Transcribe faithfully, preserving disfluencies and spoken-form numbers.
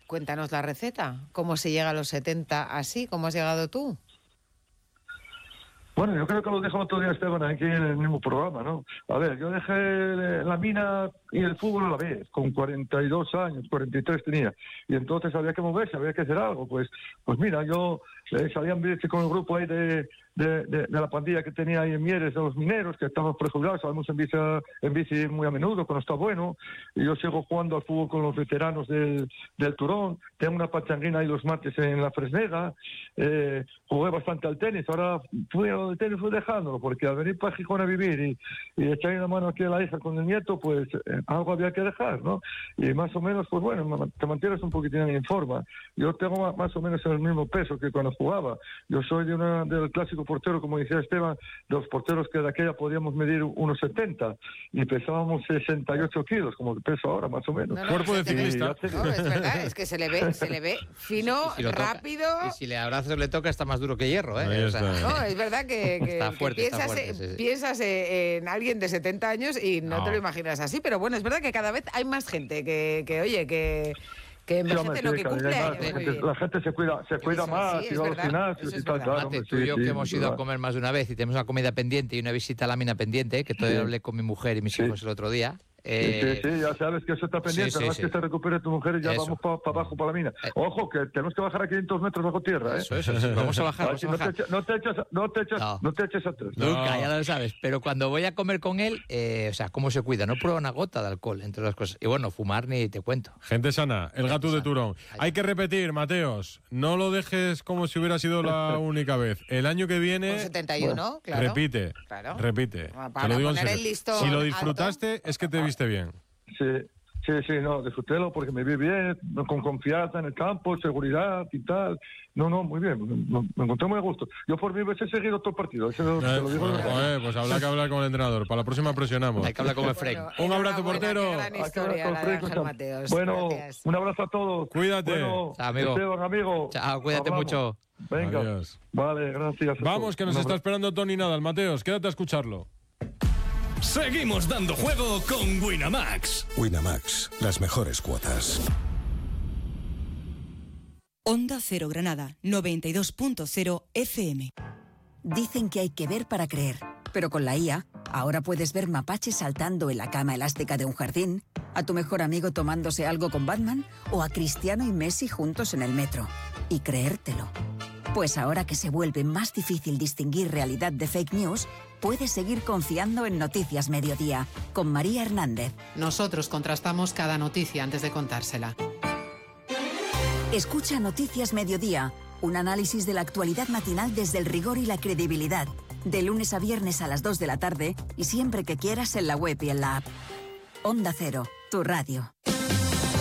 cuéntanos la receta. ¿Cómo se llega a los setenta así? ¿Cómo has llegado tú? Bueno, yo creo que lo dejó otro día Esteban aquí en el mismo programa, ¿no? A ver, yo dejé la mina y el fútbol a la vez, con cuarenta y dos años, cuarenta y tres tenía, y entonces había que moverse, había que hacer algo, pues pues mira, yo eh, salía en bici con el grupo ahí de, de, de, de la pandilla que tenía ahí en Mieres, de los mineros, que estamos prejubilados, salimos en bici, en bici muy a menudo, cuando está bueno, y yo sigo jugando al fútbol con los veteranos del, del Turón, tengo una pachanguina ahí los martes en la Fresneda, eh, jugué bastante al tenis, ahora fui a lo del tenis, fui dejándolo, porque al venir para Gijón a vivir y, y echarle la mano aquí a la hija con el nieto, pues eh, algo había que dejar, ¿no? Y más o menos, pues bueno, te mantienes un poquitín en forma. Yo tengo más o menos el mismo peso que cuando jugaba. Yo soy de una del clásico portero, como decía Esteban, de los porteros que de aquella podíamos medir unos setenta y pesábamos sesenta y ocho kilos, como el peso ahora, más o menos. No, no, cuerpo de ciclista. No, es verdad, es que se le ve, se le ve fino, y si rápido. Toca, y si le abrazos le toca, está más duro que hierro, ¿eh? O sea, no, es verdad que, que, está fuerte, que piensas, está fuerte, sí, sí. piensas en alguien de setenta años y no, no te lo imaginas así, pero bueno, es verdad que cada vez hay más gente que, que oye, que... que sí, gente no, que cumple más, años, la, gente, la gente se cuida se cuida eso, más, sí, y va a los gimnasios y tal, claro. Mate, hombre, tú y sí, yo sí, que hemos ido verdad. a comer más de una vez y tenemos una comida pendiente y una visita a la mina pendiente, que todavía Sí. hablé con mi mujer y mis Sí. hijos el otro día. Eh, sí, sí, ya sabes que eso está pendiente, sí, sí, no sí. es que se recupere tu mujer y ya Eso. vamos para pa abajo, para la mina. Eh. Ojo, que tenemos que bajar a quinientos metros bajo tierra, ¿eh? Eso, eso, sí. Vamos a bajar, vamos a no, bajar. te echa, no te echas, no te echas, No. no te eches atrás. No. Nunca, ya lo sabes. Pero cuando voy a comer con él, eh, o sea, cómo se cuida. No prueba una gota de alcohol, entre las cosas. Y bueno, fumar ni te cuento. Gente sana, el gato de Turón. Ahí. Hay que repetir, Mateos, no lo dejes como si hubiera sido la única vez. El año que viene, Con setenta y uno, claro. repite, Claro. repite. Para Te lo digo en poner serio. el listón Si lo alto. disfrutaste, es que te viste bien. Sí, sí, sí, no, disfrutélo porque me vi bien, con confianza en el campo, seguridad y tal. No, no, muy bien, me, me encontré muy a gusto. Yo por mí hubiese seguido todo el partido, eso te Eh, lo digo de verdad. joder, pues habrá que hablar con el entrenador. Para la próxima presionamos. Hay que hablar con el Frank. Bueno, Un abrazo, enhorabuena, portero. qué gran Hay que historia, hablar la con de Frank, Ángel Mateos. Bueno, Gracias. un abrazo a todos. Cuídate. Bueno, Chao, amigo. Esteban, amigo. Chao, cuídate Hablamos. mucho. Venga. Adiós. Vale, gracias. a Vamos, todos. que nos Un está abrazo. esperando Tony Nadal. Mateos, quédate a escucharlo. Seguimos dando juego con Winamax. Winamax, las mejores cuotas. Onda Cero Granada, noventa y dos punto cero F M. Dicen que hay que ver para creer, pero con la I A, ahora puedes ver mapaches saltando en la cama elástica de un jardín, a tu mejor amigo tomándose algo con Batman o a Cristiano y Messi juntos en el metro. Y creértelo. Pues ahora que se vuelve más difícil distinguir realidad de fake news, puedes seguir confiando en Noticias Mediodía, con María Hernández. Nosotros contrastamos cada noticia antes de contársela. Escucha Noticias Mediodía, un análisis de la actualidad matinal desde el rigor y la credibilidad. De lunes a viernes a las dos de la tarde y siempre que quieras en la web y en la app. Onda Cero, tu radio.